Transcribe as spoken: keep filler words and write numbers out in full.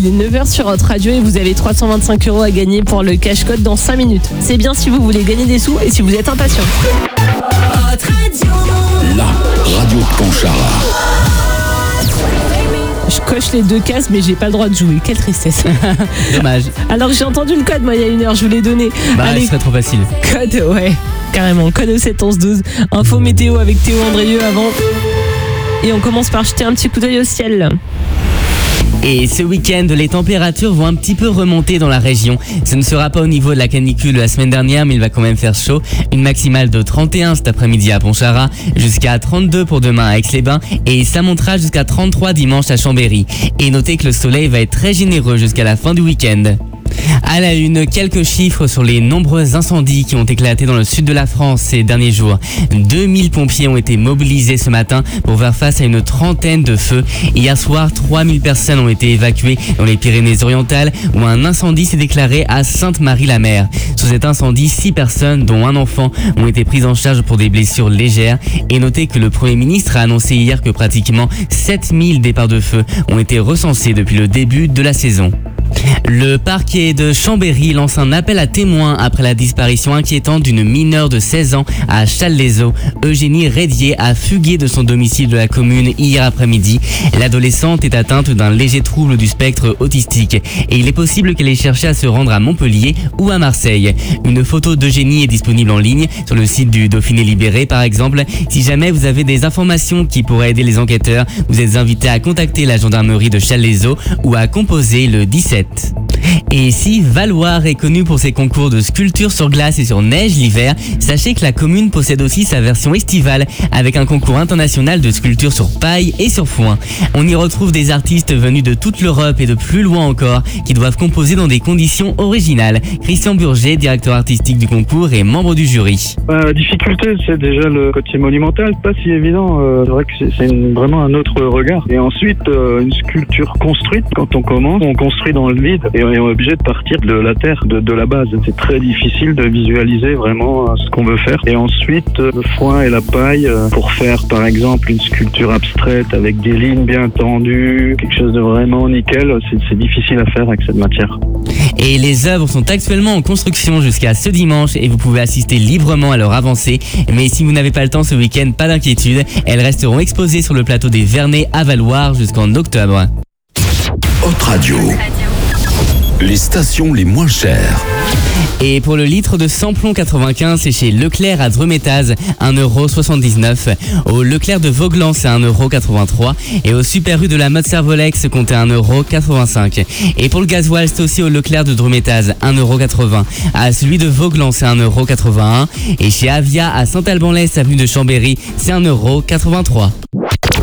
il est neuf heures sur votre radio et vous avez trois cent vingt-cinq euros à gagner pour le cash code dans cinq minutes. C'est bien si vous voulez gagner des sous et si vous êtes impatient. La radio de Pontcharra. Je coche les deux cases mais j'ai pas le droit de jouer. Quelle tristesse. Dommage. Alors que j'ai entendu le code moi il y a une heure, je vous l'ai donné. Bah, Allez, ce serait trop facile. code, ouais, carrément. Code au sept onze douze. Info météo avec Théo Andrieux avant. Et on commence par jeter un petit coup d'œil au ciel. Et ce week-end, les températures vont un petit peu remonter dans la région. Ce ne sera pas au niveau de la canicule de la semaine dernière, mais il va quand même faire chaud. Une maximale de trente et un cet après-midi à Pontcharra, jusqu'à trente-deux pour demain à Aix-les-Bains, et ça montera jusqu'à trente-trois dimanche à Chambéry. Et notez que le soleil va être très généreux jusqu'à la fin du week-end. À la une, quelques chiffres sur les nombreux incendies qui ont éclaté dans le sud de la France ces derniers jours. deux mille pompiers ont été mobilisés ce matin pour faire face à une trentaine de feux. Hier soir, trois mille personnes ont été évacuées dans les Pyrénées-Orientales où un incendie s'est déclaré à Sainte-Marie-la-Mer. Sur cet incendie, six personnes, dont un enfant, ont été prises en charge pour des blessures légères. Et notez que le Premier ministre a annoncé hier que pratiquement sept mille départs de feu ont été recensés depuis le début de la saison. Le parquet de Chambéry lance un appel à témoins après la disparition inquiétante d'une mineure de seize ans à Challes-les-Eaux. Eugénie Rédier a fugué de son domicile de la commune hier après-midi. L'adolescente est atteinte d'un léger trouble du spectre autistique et il est possible qu'elle ait cherché à se rendre à Montpellier ou à Marseille. Une photo d'Eugénie est disponible en ligne sur le site du Dauphiné Libéré par exemple. Si jamais vous avez des informations qui pourraient aider les enquêteurs, vous êtes invité à contacter la gendarmerie de Challes-les-Eaux ou à composer le dix-sept. Et si Valloire est connu pour ses concours de sculpture sur glace et sur neige l'hiver, sachez que la commune possède aussi sa version estivale avec un concours international de sculpture sur paille et sur foin. On y retrouve des artistes venus de toute l'Europe et de plus loin encore qui doivent composer dans des conditions originales. Christian Burger, directeur artistique du concours et membre du jury. Bah, la difficulté, c'est déjà le côté monumental, pas si évident. Euh, c'est vrai que c'est, c'est une, vraiment un autre regard. Et ensuite, euh, une sculpture construite, quand on commence, on construit dans le vide et on est obligé de partir de la terre, de, de la base. C'est très difficile de visualiser vraiment euh, ce qu'on veut faire. Et ensuite, euh, le foin et la paille euh, pour faire par exemple une sculpture abstraite avec des lignes bien tendues, quelque chose de vraiment nickel, c'est, c'est difficile à faire avec cette matière. Et les œuvres sont actuellement en construction jusqu'à ce dimanche et vous pouvez assister librement à leur avancée. Mais si vous n'avez pas le temps ce week-end, pas d'inquiétude, elles resteront exposées sur le plateau des Vernets à Valloire jusqu'en octobre. Haute Radio. Les stations les moins chères. Et pour le litre de samplon quatre-vingt-quinze, c'est chez Leclerc à Drumétaz, un euro soixante-dix-neuf. Au Leclerc de Vauglan, c'est un euro quatre-vingt-trois. Et au Super U de la Motte Servolex, comptez un euro quatre-vingt-cinq. Et pour le gasoil, c'est aussi au Leclerc de Drumétaz, un euro quatre-vingts. À celui de Vauglan, c'est un euro quatre-vingt-un. Et chez Avia à Saint-Alban-l'Est, avenue de Chambéry, c'est un euro quatre-vingt-trois.